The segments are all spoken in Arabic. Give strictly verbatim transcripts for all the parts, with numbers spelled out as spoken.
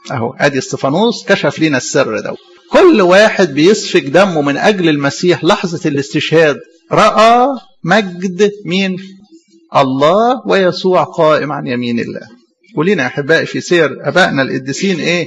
اهو ادي استفانوس كشف لنا السر ده. كل واحد بيسفك دمه من اجل المسيح لحظة الاستشهاد رأى مجد مين؟ الله ويسوع قائم عن يمين الله. ولينا احبائي في سير ابائنا القديسين ايه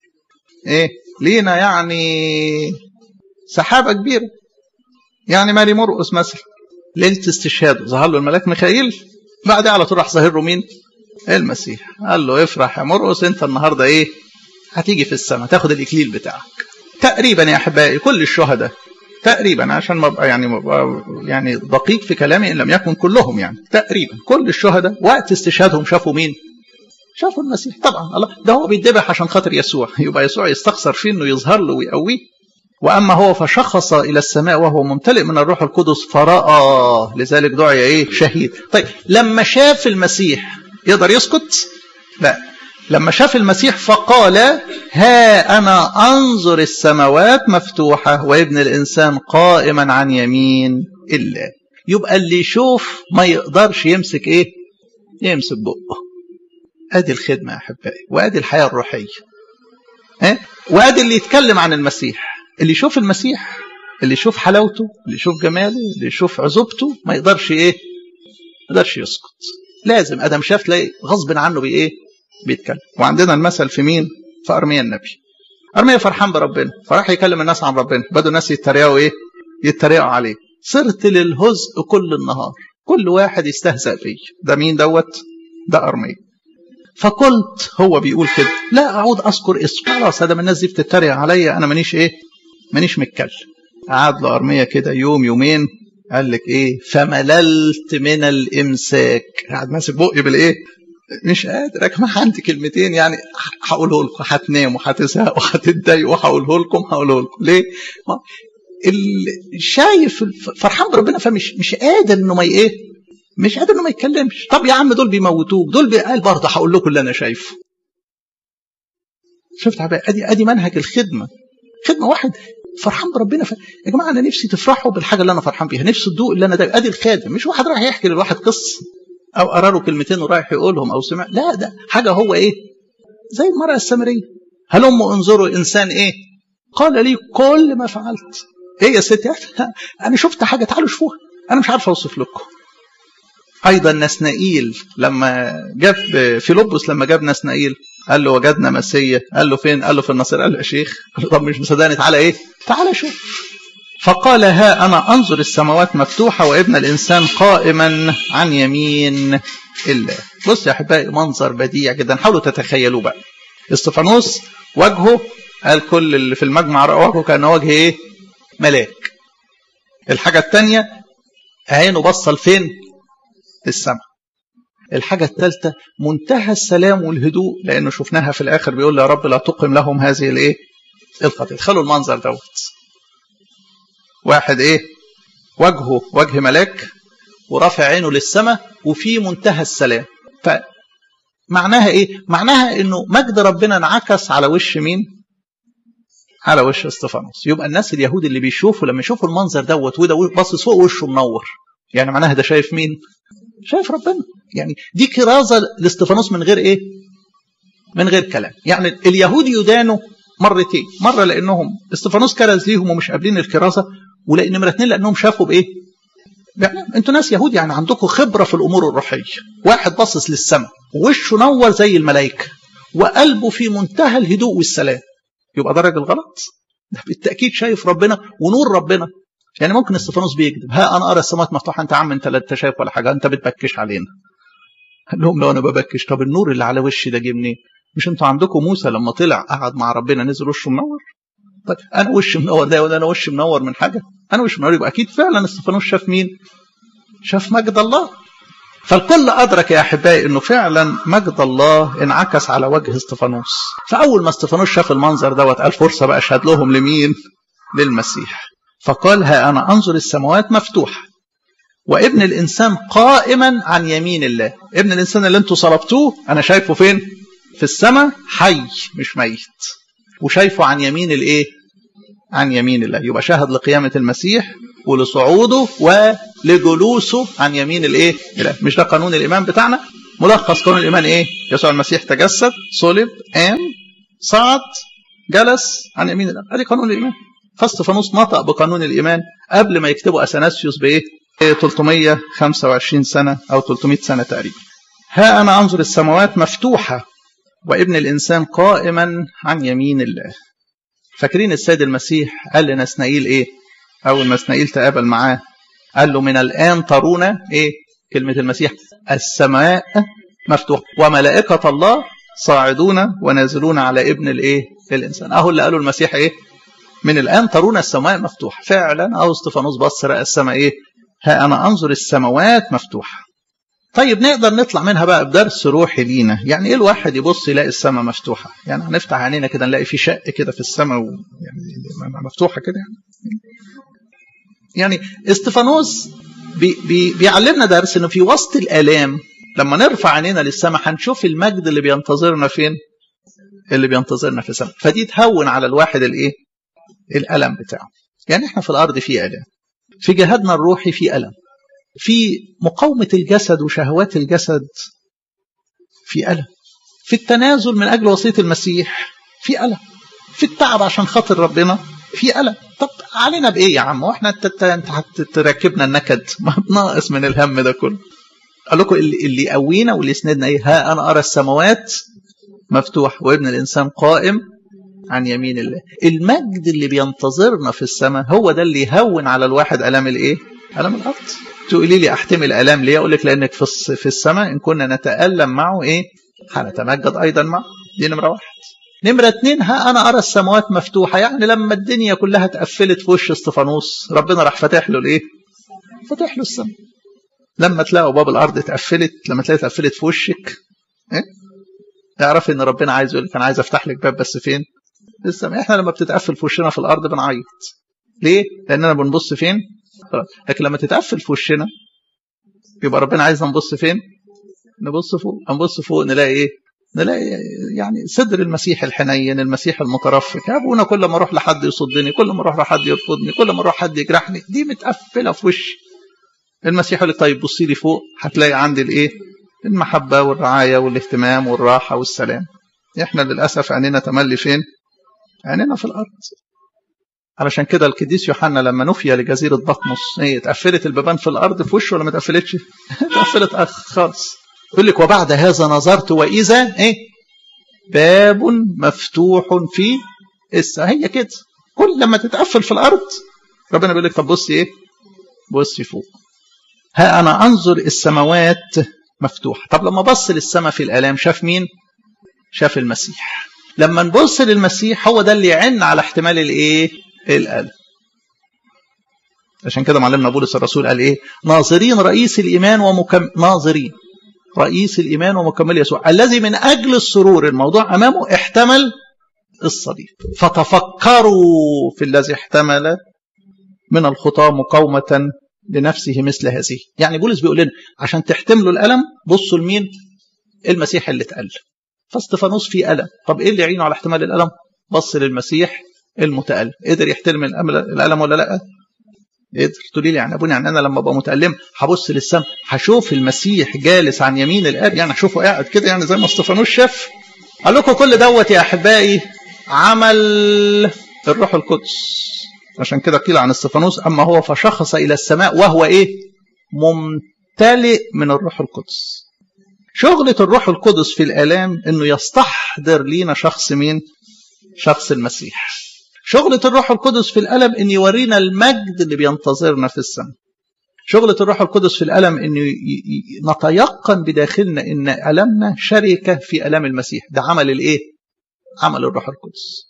ايه لينا يعني سحابة كبيرة. يعني ماري مرقس مثلا ليلة استشهاده ظهر له الملاك ميخائيل، بعدها على طول راح ظاهر له مين؟ المسيح. قال له افرح يا مرقس انت النهارده ايه؟ هتيجي في السماء تاخد الاكليل بتاعك. تقريبا يا احبائي كل الشهداء تقريبا، عشان ما ابقى يعني ما ابقى يعني دقيق في كلامي ان لم يكن كلهم، يعني تقريبا كل الشهداء وقت استشهادهم شافوا مين؟ شافوا المسيح. طبعا الله ده هو بيتذبح عشان خاطر يسوع، يبقى يسوع يستخسر فيه انه يظهر له ويقويه. واما هو فشخص الى السماء وهو ممتلئ من الروح القدس فرأى، لذلك دعي ايه؟ شهيد. طيب لما شاف المسيح يقدر يسكت؟ لا، لما شاف المسيح فقال ها أنا أنظر السماوات مفتوحة وابن الإنسان قائما عن يمين الله. يبقى اللي يشوف ما يقدرش يمسك إيه؟ يمسك بقه. أدي الخدمة يا أحبائي، وأدي الحياة الروحية. ها؟ وأدي اللي يتكلم عن المسيح. اللي يشوف المسيح، اللي يشوف حلاوته، اللي يشوف جماله، اللي يشوف عذوبته ما يقدرش إيه؟ ما يقدرش يسكت. لازم أدم شاف تلاقي غصب عنه بإيه؟ بيتكلم. وعندنا المثل في مين؟ في أرميا النبي. أرميا فرحان بربنا فراح يكلم الناس عن ربنا، بدوا الناس يتريقوا ايه؟ يتريقوا عليه. صرت للهزء كل النهار، كل واحد يستهزأ بيه. ده مين دوت؟ ده أرميا. فقلت هو بيقول كده لا أعود أذكر اسمه، خلاص هذا من الناس دي بتتريق عليا، أنا مانيش ايه؟ مانيش متكلم. قعد له أرميا كده يوم يومين، قال لك ايه؟ فمللت من الإمساك. قاعد ماسك بقي بالايه؟ مش قادر يا جماعه، عندي كلمتين يعني هقوله لكم، هتناموا هتزهقوا هتتضايقوا، هقوله لكم هقوله لكم. ليه؟ شايف فرحان بربنا فمش مش قادر انه ما ايه؟ مش قادر انه ما يتكلمش. طب يا عم دول بيموتوك، دول قال برضه هقول لكم اللي انا شايفه. شفت بقى؟ ادي ادي منهج الخدمه. خدمه واحد فرحان بربنا ف... يا جماعه انا نفسي تفرحوا بالحاجه اللي انا فرحان بيها، نفسي تدوق اللي انا ده. ادي الخادم، مش واحد رايح يحكي للواحد قصه او قرا له كلمتين ورايح يقولهم او سمع، لا ده حاجه هو ايه؟ زي المراه السامريه، هلم انظروا انسان ايه؟ قال لي كل ما فعلت. ايه يا ستي؟ انا شفت حاجه، تعالوا شوفوها، انا مش عارف اوصف لكم. ايضا نسنائيل لما جاب فيلبس، لما جاب نسنائيل قال له وجدنا مسيا، قال له فين؟ قال له في النصير. قال له يا شيخ، قال له طب مش مصدقني، تعالى ايه؟ تعالى شوف. فقال ها أنا أنظر السماوات مفتوحة وابن الإنسان قائما عن يمين الله. بص يا أحبائي، منظر بديع جدا، حاولوا تتخيلوا بقى. استفانوس وجهه، قال كل اللي في المجمع رأى وجهه كان وجه إيه؟ ملاك. الحاجة الثانية عينه بصل فين؟ السماء. الحاجة الثالثة منتهى السلام والهدوء، لأنه شفناها في الآخر بيقول يا رب لا تقم لهم هذه الإيه؟ الخطيئة. خلوا المنظر دوت، واحد ايه؟ وجهه وجه ملاك ورافع عينه للسماء وفي منتهى السلام. فمعناها ايه؟ معناها انه مجد ربنا انعكس على وش مين؟ على وش استفانوس. يبقى الناس اليهود اللي بيشوفوا لما يشوفوا المنظر دوت وده باصص فوق وشه منور، يعني معناها ده شايف مين؟ شايف ربنا. يعني دي كرازه لاستفانوس من غير ايه؟ من غير كلام. يعني اليهود يدانوا مرتين، مره لانهم استفانوس كرز ليهم ومش قابلين الكرازه، ولان نمره اثنين لانهم شافوا بايه؟ يعني انتوا ناس يهود، يعني عندكم خبره في الامور الروحيه. واحد باصص للسماء ووشه نور زي الملائكه وقلبه في منتهى الهدوء والسلام، يبقى ده راجل غلط؟ ده بالتاكيد شايف ربنا ونور ربنا. يعني ممكن استفانوس بيكذب، ها انا ارى السماوات مفتوحه، انت عم انت لا انت شايف ولا حاجه، انت بتبكش علينا. قال لهم لو انا ببكش، طب النور اللي على وشي ده جه منين؟ مش انتوا عندكم موسى لما طلع قعد مع ربنا نزل وشه منور؟ طيب انا وشي منور ده ولا انا وشي منور من حاجه؟ انا وشي منور، يبقى اكيد فعلا استفانوس شاف مين؟ شاف مجد الله. فالكل ادرك يا احبائي انه فعلا مجد الله انعكس على وجه استفانوس. فاول ما استفانوس شاف المنظر دوت قال فرصه بقى اشهد لهم لمين؟ للمسيح. فقال ها انا انظر السماوات مفتوحه وابن الانسان قائما عن يمين الله. ابن الانسان اللي انتوا صلبتوه انا شايفه فين؟ في السماء حي مش ميت، وشايفه عن يمين الايه؟ عن يمين الله. يبقى شاهد لقيامة المسيح ولصعوده ولجلوسه عن يمين الايه؟ الله. مش ده قانون الإيمان بتاعنا؟ ملخص قانون الإيمان ايه؟ يسوع المسيح تجسد، صلب، قام، صعد جلس عن يمين الاب. ادي قانون الايمان. فاستفانوس نطق بقانون الايمان قبل ما يكتبوا اثناسيوس بايه؟ ثلاثمائة وخمسة وعشرين سنه او ثلاثمائة سنه تقريبا. ها انا انظر السماوات مفتوحه وابن الانسان قائما عن يمين الله. فاكرين السيد المسيح قال لنسنائيل ايه؟ اول ما نسنائيل تقابل معاه قال له من الان ترون ايه؟ كلمه المسيح السماء مفتوحه وملائكه الله صاعدون ونازلون على ابن الايه؟ الانسان. اهو اللي قالوا المسيح ايه؟ من الان ترون السماء مفتوحه. فعلا اهو استفانوس بص رأى السماء ايه؟ ها انا انظر السماوات مفتوحه. طيب نقدر نطلع منها بقى بدرس روحي لينا. يعني ايه الواحد يبص يلاقي السماء مفتوحه؟ يعني هنفتح عينينا كده نلاقي في شق كده في السماء يعني مفتوحه كده يعني. يعني استفانوس بي بي بيعلمنا درس انه في وسط الالام لما نرفع عينينا للسماء هنشوف المجد اللي بينتظرنا فين؟ اللي بينتظرنا في السماء. فدي تهون على الواحد الايه؟ الالم بتاعه. يعني احنا في الارض في الام، في جهادنا الروحي في الم، في مقاومة الجسد وشهوات الجسد في ألم، في التنازل من أجل وصية المسيح في ألم، في التعب عشان خاطر ربنا في ألم. طب علينا بإيه يا عم؟ وإحنا أنت هتركبنا النكد؟ ما ناقص من الهم ده كله. قال لكم اللي, اللي يقوينا واللي يسندنا إيه؟ ها أنا أرى السماوات مفتوح وابن الإنسان قائم عن يمين الله. المجد اللي بينتظرنا في السماء هو ده اللي يهون على الواحد ألم الإيه؟ ألم الأرض. تقولي لي احتمل الام ليه؟ اقول لك لانك في في السماء ان كنا نتالم معه ايه؟ هنتمجد ايضا معه. دي نمره واحد. نمره اثنين ها انا ارى السماوات مفتوحه. يعني لما الدنيا كلها اتقفلت في وش استفانوس ربنا راح فاتح له الايه؟ فاتح له السماء. لما تلاقوا باب الارض اتقفلت، لما تلاقي اتقفلت في وشك ايه؟ اعرف ان ربنا عايز يقول لك انا عايز افتح لك باب بس فين؟ في السماء. احنا لما بتتقفل في وشنا في الارض بنعيط. ليه؟ لاننا بنبص فين؟ لكن لما تتقفل في وشنا يبقى ربنا عايزنا نبص فين؟ نبص فوق. نبص فوق نلاقي ايه؟ نلاقي يعني صدر المسيح الحنين، المسيح المترفق. يا ابونا كل ما اروح لحد يصدني، كل ما اروح لحد يرفضني، كل ما اروح حد يجرحني، دي متقفله في وشي. المسيح يقول لك طيب بصي لي فوق هتلاقي عندي الايه؟ المحبه والرعايه والاهتمام والراحه والسلام. احنا للاسف عينينا تملي فين؟ عينينا في الارض. علشان كده القديس يوحنا لما نفي لجزيرة بطمس ايه؟ اتقفلت البيبان في الارض في وشه ولا ما اتقفلتش؟ اتقفلت اخ خالص. يقول لك وبعد هذا نظرت واذا ايه؟ باب مفتوح في السماء. هي كده كل لما تتقفل في الارض ربنا بيقول لك طب بصي ايه؟ بصي فوق. ها انا انظر السماوات مفتوحه. طب لما بص للسماء في الالام شاف مين؟ شاف المسيح. لما نبص للمسيح هو ده اللي يعن على احتمال الايه؟ الألم. عشان كده معلمنا بولس الرسول قال ايه؟ ناظرين رئيس الإيمان ومكمل ناظرين رئيس الإيمان ومكمل يسوع الذي من أجل السرور الموضوع أمامه احتمل الصليب فتفكروا في الذي احتمل من الخطاة مقاومة لنفسه مثل هذه. يعني بولس بيقول لنا عشان تحتملوا الألم بصوا لمين؟ المسيح اللي اتألم. فاستفانوس في ألم. طب ايه اللي يعينه على احتمال الألم؟ بص للمسيح المتألم. قدر يحترم الألم ولا لا؟ قدر. تقولي لي يعني ابونا يعني انا لما ابقى متألم هبص للسماء هشوف المسيح جالس عن يمين الاب، يعني هشوفه قاعد كده يعني زي ما استفانوس شاف؟ قال لكم كل دوت يا احبائي عمل الروح القدس. عشان كده قيل عن استفانوس اما هو فشخص الى السماء وهو ايه؟ ممتلئ من الروح القدس. شغلة الروح القدس في الآلام انه يستحضر لينا شخص مين؟ شخص المسيح. شغلة الروح القدس في الألم ان يورينا المجد اللي بينتظرنا في السماء. شغلة الروح القدس في الألم انه نتيقن بداخلنا ان ألمنا شركة في ألم المسيح. ده عمل الايه؟ عمل الروح القدس.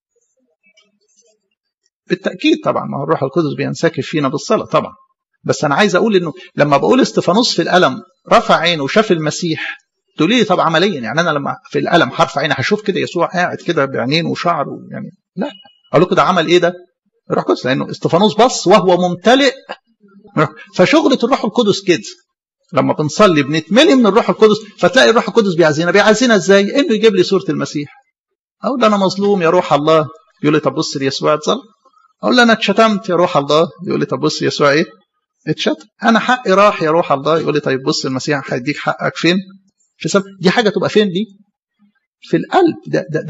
بالتأكيد طبعا ما هو الروح القدس بينسكب فينا بالصلاة طبعا، بس أنا عايز أقول إنه لما بقول استفانوس في الألم رفع عينه وشاف المسيح، تقولي لي طب عمليا يعني أنا لما في الألم هرفع عيني هشوف كده يسوع قاعد كده بعينين وشعر يعني لا. أقول لكم ده عمل إيه ده؟ الروح القدس، لأنه استفانوس بص وهو ممتلئ. فشغلة الروح القدس كده لما بنصلي بنتملي من الروح القدس، فتلاقي الروح القدس بيعزينا. بيعزينا إزاي؟ إنه يجيب لي صورة المسيح. أقول أنا مظلوم يا روح الله، يقول لي طب بص ليسوع اتصل. أقول له أنا اتشتمت يا روح الله، يقول لي طب بص يسوع إيه؟ اتشتم. أنا حقي راح يا روح الله، يقول لي طيب بص المسيح هيديك حقك فين؟ في سبب. دي حاجة تبقى فين دي؟ في القلب. ده, ده